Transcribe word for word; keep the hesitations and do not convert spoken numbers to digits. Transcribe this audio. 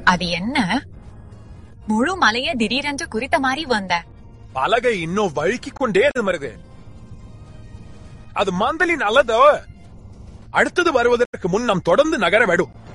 அது என்ன? முழு மலைய திடீரென்று குறித்த மாதிரி வந்த பலகை இன்னும் வழுக்கிக் கொண்டே வருது. அது மாந்தலின் அல்லதோ. அடுத்தது வருவதற்கு முன் நாம் தொடர்ந்து நகர வேண்டும்.